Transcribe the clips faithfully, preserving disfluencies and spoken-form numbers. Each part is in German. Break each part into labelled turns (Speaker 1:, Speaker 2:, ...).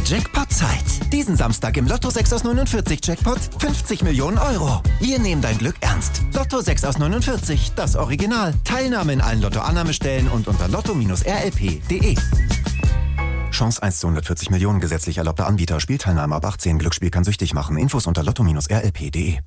Speaker 1: Jackpot-Zeit. Diesen Samstag im Lotto sechs aus neunundvierzig Jackpot fünfzig Millionen Euro. Wir nehmen dein Glück ernst. Lotto sechs aus neunundvierzig, das Original. Teilnahme in allen Lotto-Annahmestellen und unter lotto R L P punkt de. Chance eins zu hundertvierzig Millionen, gesetzlich erlaubter Anbieter. Spielteilnahme ab achtzehn. Glücksspiel kann süchtig machen. Infos unter lotto R L P punkt de.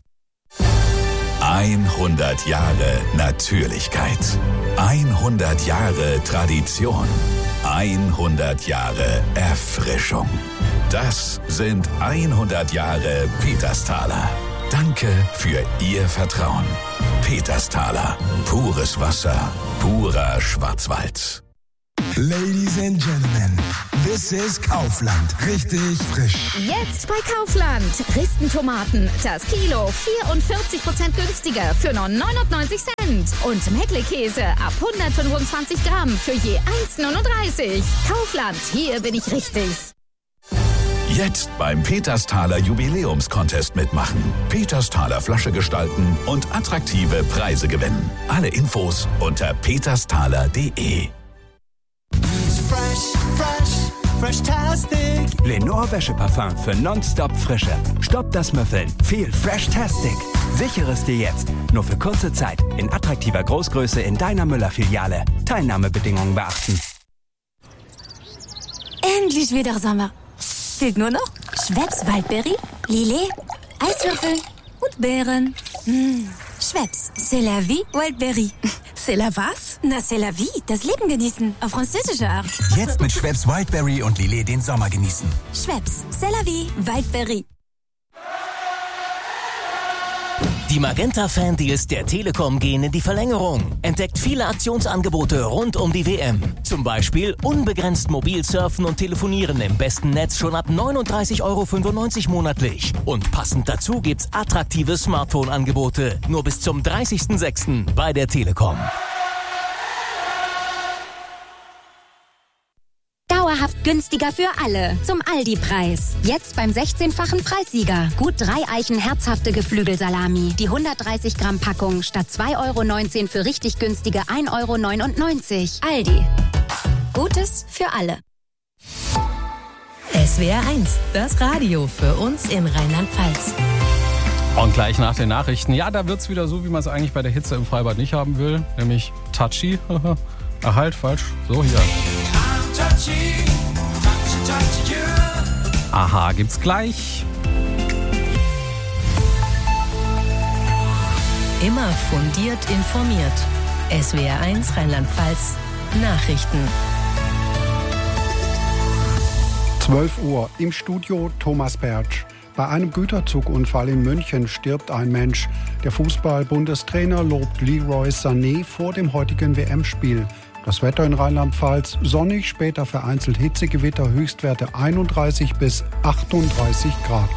Speaker 2: hundert Jahre Natürlichkeit. hundert Jahre Tradition. hundert Jahre Erfrischung. Das sind hundert Jahre Petersthaler. Danke für Ihr Vertrauen. Petersthaler. Pures Wasser. Purer Schwarzwald.
Speaker 3: Ladies and Gentlemen, this is Kaufland. Richtig frisch.
Speaker 4: Jetzt bei Kaufland. Risten-Tomaten. Das Kilo vierundvierzig Prozent günstiger für nur neunundneunzig Cent. Und Meckle-Käse ab hundertfünfundzwanzig Gramm für je eins neununddreißig. Kaufland, hier bin ich richtig.
Speaker 2: Jetzt beim Petersthaler Jubiläumscontest mitmachen. Petersthaler Flasche gestalten und attraktive Preise gewinnen. Alle Infos unter petersthaler punkt de.
Speaker 5: Fresh, fresh, fresh-tastic.
Speaker 6: Lenore Wäscheparfum für nonstop Frische. Stopp das Müffeln. Viel Fresh-tastic. Sichere es dir jetzt. Nur für kurze Zeit. In attraktiver Großgröße in deiner Müller-Filiale. Teilnahmebedingungen beachten.
Speaker 7: Endlich wieder Sommer. Fehlt nur noch Schweppes Waldbeere, Lillet, Eiswürfel und Beeren. Mmh. Schweppes, c'est la vie, Wildberry.
Speaker 8: C'est la was?
Speaker 7: Na, c'est la vie, das Leben genießen, auf französische Art.
Speaker 3: Jetzt mit Schweppes Wildberry und Lillet den Sommer genießen.
Speaker 7: Schweppes, c'est la vie, Wildberry.
Speaker 9: Die Magenta-Fan-Deals der Telekom gehen in die Verlängerung. Entdeckt viele Aktionsangebote rund um die W M. Zum Beispiel unbegrenzt mobil surfen und telefonieren im besten Netz schon ab neununddreißig Euro fünfundneunzig monatlich. Und passend dazu gibt's attraktive Smartphone-Angebote. Nur bis zum dreißigsten sechsten bei der Telekom.
Speaker 10: Dauerhaft günstiger für alle. Zum Aldi-Preis. Jetzt beim sechzehnfachen Preissieger. Gut drei Eichen herzhafte Geflügelsalami. Die hundertdreißig Gramm Packung statt zwei Euro neunzehn für richtig günstige ein Euro neunundneunzig. Aldi. Gutes für alle.
Speaker 11: S W R eins, das Radio für uns in Rheinland-Pfalz.
Speaker 12: Und gleich nach den Nachrichten, ja, da wird's wieder so, wie man es eigentlich bei der Hitze im Freibad nicht haben will, nämlich touchy. Ach halt, falsch. So, hier. Aha, gibt's gleich.
Speaker 11: Immer fundiert informiert. S W R eins Rheinland-Pfalz Nachrichten.
Speaker 13: zwölf Uhr im Studio Thomas Bertsch. Bei einem Güterzugunfall in München stirbt ein Mensch. Der Fußball-Bundestrainer lobt Leroy Sané vor dem heutigen W M-Spiel. Das Wetter in Rheinland-Pfalz sonnig, später vereinzelt Hitzegewitter, Höchstwerte einunddreißig bis achtunddreißig Grad.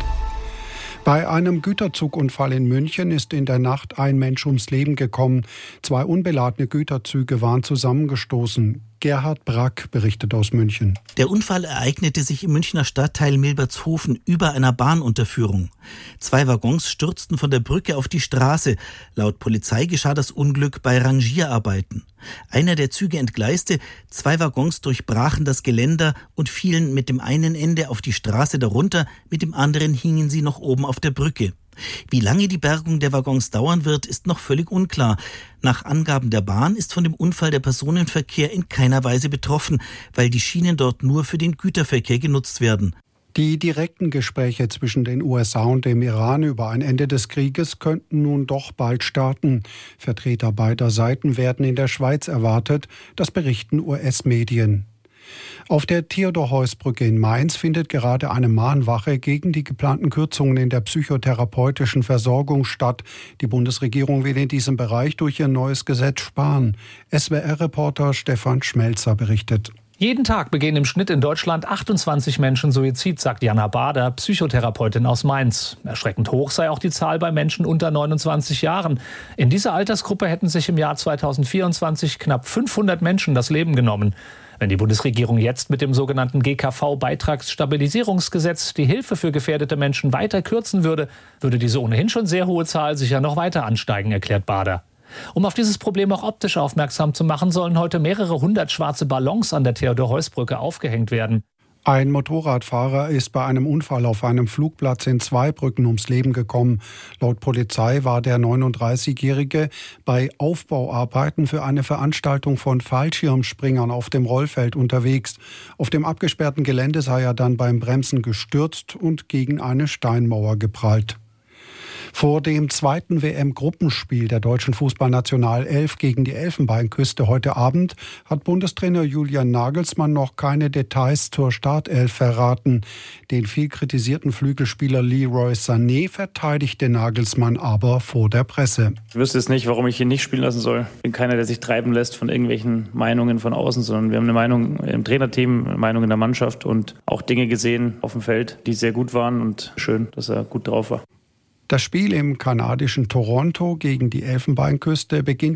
Speaker 13: Bei einem Güterzugunfall in München ist in der Nacht ein Mensch ums Leben gekommen. Zwei unbeladene Güterzüge waren zusammengestoßen. Gerhard Brack berichtet aus München.
Speaker 14: Der Unfall ereignete sich im Münchner Stadtteil Milbertshofen über einer Bahnunterführung. Zwei Waggons stürzten von der Brücke auf die Straße. Laut Polizei geschah das Unglück bei Rangierarbeiten. Einer der Züge entgleiste, zwei Waggons durchbrachen das Geländer und fielen mit dem einen Ende auf die Straße darunter, mit dem anderen hingen sie noch oben auf der Brücke. Wie lange die Bergung der Waggons dauern wird, ist noch völlig unklar. Nach Angaben der Bahn ist von dem Unfall der Personenverkehr in keiner Weise betroffen, weil die Schienen dort nur für den Güterverkehr genutzt werden.
Speaker 13: Die direkten Gespräche zwischen den U S A und dem Iran über ein Ende des Krieges könnten nun doch bald starten. Vertreter beider Seiten werden in der Schweiz erwartet, das berichten U S-Medien. Auf der Theodor-Heuss-Brücke in Mainz findet gerade eine Mahnwache gegen die geplanten Kürzungen in der psychotherapeutischen Versorgung statt. Die Bundesregierung will in diesem Bereich durch ihr neues Gesetz sparen. S W R-Reporter Stefan Schmelzer berichtet.
Speaker 15: Jeden Tag begehen im Schnitt in Deutschland achtundzwanzig Menschen Suizid, sagt Jana Bader, Psychotherapeutin aus Mainz. Erschreckend hoch sei auch die Zahl bei Menschen unter neunundzwanzig Jahren. In dieser Altersgruppe hätten sich im Jahr zweitausendvierundzwanzig knapp fünfhundert Menschen das Leben genommen. Wenn die Bundesregierung jetzt mit dem sogenannten G K V-Beitragsstabilisierungsgesetz die Hilfe für gefährdete Menschen weiter kürzen würde, würde diese ohnehin schon sehr hohe Zahl sicher noch weiter ansteigen, erklärt Bader. Um auf dieses Problem auch optisch aufmerksam zu machen, sollen heute mehrere hundert schwarze Ballons an der Theodor-Heuss-Brücke aufgehängt werden.
Speaker 13: Ein Motorradfahrer ist bei einem Unfall auf einem Flugplatz in Zweibrücken ums Leben gekommen. Laut Polizei war der neununddreißigjährige bei Aufbauarbeiten für eine Veranstaltung von Fallschirmspringern auf dem Rollfeld unterwegs. Auf dem abgesperrten Gelände sei er dann beim Bremsen gestürzt und gegen eine Steinmauer geprallt. Vor dem zweiten W M-Gruppenspiel der deutschen Fußballnationalelf gegen die Elfenbeinküste heute Abend hat Bundestrainer Julian Nagelsmann noch keine Details zur Startelf verraten. Den viel kritisierten Flügelspieler Leroy Sané verteidigte Nagelsmann aber vor der Presse.
Speaker 8: Ich wüsste jetzt nicht, warum ich ihn nicht spielen lassen soll. Ich bin keiner, der sich treiben lässt von irgendwelchen Meinungen von außen, sondern wir haben eine Meinung im Trainerteam, eine Meinung in der Mannschaft und auch Dinge gesehen auf dem Feld, die sehr gut waren und schön, dass er gut drauf war.
Speaker 13: Das Spiel im kanadischen Toronto gegen die Elfenbeinküste beginnt